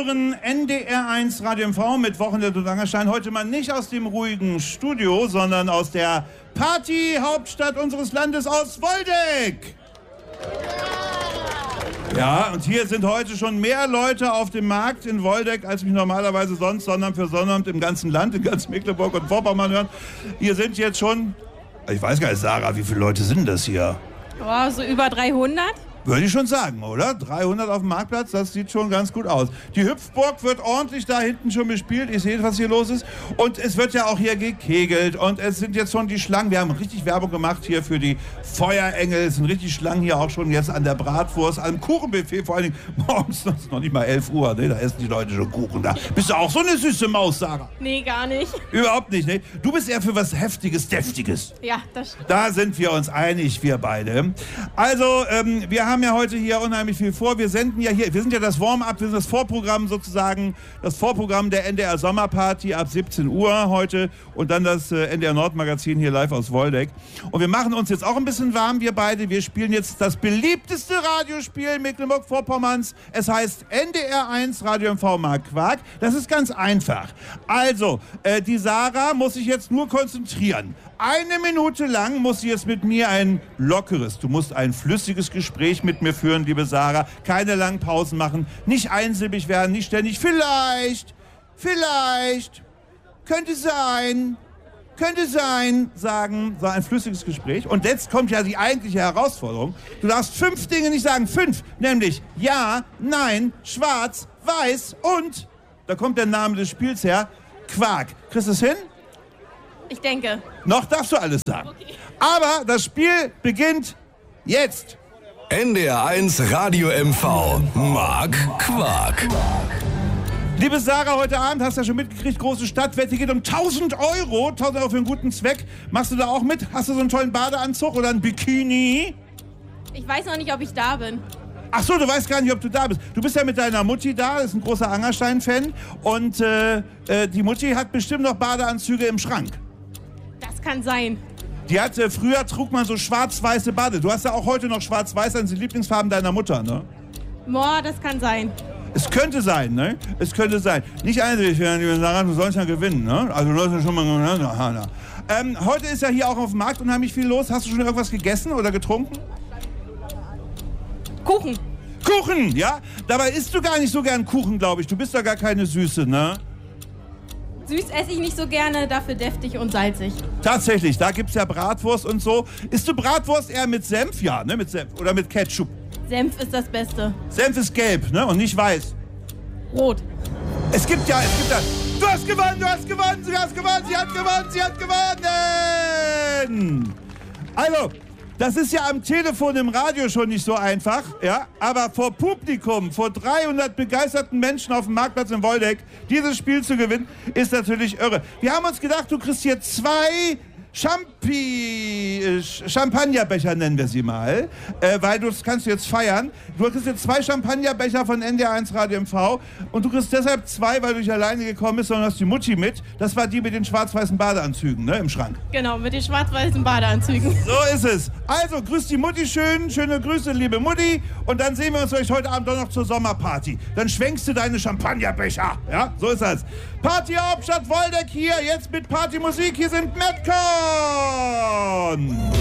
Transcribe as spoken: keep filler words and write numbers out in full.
hören N D R eins Radio M V mit Wochenende und Angerstein. Heute mal nicht aus dem ruhigen Studio, sondern aus der Party-Hauptstadt unseres Landes, aus Woldeck. Ja, und hier sind heute schon mehr Leute auf dem Markt in Woldeck, als mich normalerweise sonst Sonnabend für Sonnabend im ganzen Land, in ganz Mecklenburg und Vorpommern hören. Hier sind jetzt schon, ich weiß gar nicht, Sarah, wie viele Leute sind das hier? Oh, so über dreihundert? Würde ich schon sagen, oder? dreihundert auf dem Marktplatz, das sieht schon ganz gut aus. Die Hüpfburg wird ordentlich da hinten schon bespielt. Ihr seht, was hier los ist. Und es wird ja auch hier gekegelt. Und es sind jetzt schon die Schlangen. Wir haben richtig Werbung gemacht hier für die Feuerengel. Es sind richtig Schlangen hier auch schon jetzt an der Bratwurst, am Kuchenbuffet. Vor allen Dingen morgens, das ist noch nicht mal elf Uhr. Ne? Da essen die Leute schon Kuchen da. Bist du auch so eine süße Maus, Sarah? Nee, gar nicht. Überhaupt nicht, ne? Du bist eher für was Heftiges, Deftiges. Ja, das stimmt. Da sind wir uns einig, wir beide. Also, ähm, wir haben ja heute hier unheimlich viel vor. Wir senden ja hier, wir sind ja das Warm-up, wir sind das Vorprogramm sozusagen, das Vorprogramm der N D R Sommerparty ab siebzehn Uhr heute und dann das äh, N D R Nordmagazin hier live aus Woldeck. Und wir machen uns jetzt auch ein bisschen warm, wir beide. Wir spielen jetzt das beliebteste Radiospiel Mecklenburg-Vorpommerns. Es heißt N D R eins Radio M V Mark Quark. Das ist ganz einfach. Also, äh, die Sarah muss sich jetzt nur konzentrieren. Eine Minute lang muss sie jetzt mit mir ein lockeres, du musst ein flüssiges Gespräch mit mir führen, liebe Sarah. Keine langen Pausen machen, nicht einsilbig werden, nicht ständig vielleicht, vielleicht, könnte sein, könnte sein, sagen, so ein flüssiges Gespräch. Und jetzt kommt ja die eigentliche Herausforderung. Du darfst fünf Dinge nicht sagen, fünf, nämlich ja, nein, schwarz, weiß und, da kommt der Name des Spiels her, Quark. Kriegst du es hin? Ich denke. Noch darfst du alles sagen. Okay. Aber das Spiel beginnt jetzt. N D R eins Radio M V Mark Quark. Liebe Sarah, heute Abend hast du ja schon mitgekriegt, große Stadtwette geht um tausend Euro. tausend Euro für einen guten Zweck. Machst du da auch mit? Hast du so einen tollen Badeanzug oder ein Bikini? Ich weiß noch nicht, ob ich da bin. Ach so, du weißt gar nicht, ob du da bist. Du bist ja mit deiner Mutti da, das ist ein großer Angerstein-Fan. Und äh, äh, die Mutti hat bestimmt noch Badeanzüge im Schrank. Das kann sein. Die hatte, früher trug man so schwarz-weiße Bade. Du hast ja auch heute noch schwarz-weiß, das sind die Lieblingsfarben deiner Mutter, ne? Boah, das kann sein. Es könnte sein, ne? Es könnte sein. Nicht einseitig werden, liebe Sarah, du sollst ja gewinnen, ne? Also du sollst ja schon mal... Ne? Ähm, heute ist ja hier auch auf dem Markt unheimlich viel los. Hast du schon irgendwas gegessen oder getrunken? Kuchen. Kuchen, ja? Dabei isst du gar nicht so gern Kuchen, glaube ich. Du bist doch gar keine Süße, ne? Süß esse ich nicht so gerne, dafür deftig und salzig. Tatsächlich, da gibt's ja Bratwurst und so. Isst du Bratwurst eher mit Senf? Ja, ne, mit Senf. Oder mit Ketchup? Senf ist das Beste. Senf ist gelb, ne, und nicht weiß. Rot. Es gibt ja, es gibt ja... Du hast gewonnen, du hast gewonnen, sie hat gewonnen, sie hat gewonnen, sie hat gewonnen! Also... Das ist ja am Telefon im Radio schon nicht so einfach, ja, aber vor Publikum, vor dreihundert begeisterten Menschen auf dem Marktplatz in Woldeck, dieses Spiel zu gewinnen, ist natürlich irre. Wir haben uns gedacht, du kriegst hier zwei Champi, äh, Champagnerbecher, nennen wir sie mal, äh, weil du das kannst du jetzt feiern. Du kriegst jetzt zwei Champagnerbecher von N D R eins Radio M V und du kriegst deshalb zwei, weil du nicht alleine gekommen bist, sondern hast die Mutti mit. Das war die mit den schwarz-weißen Badeanzügen, ne, im Schrank. Genau, mit den schwarz-weißen Badeanzügen. So ist es. Also, grüß die Mutti schön, schöne Grüße, liebe Mutti. Und dann sehen wir uns euch heute Abend doch noch zur Sommerparty. Dann schwenkst du deine Champagnerbecher. Ja, so ist das. Party Hauptstadt Woldeck hier, jetzt mit Partymusik. Hier sind Metcon.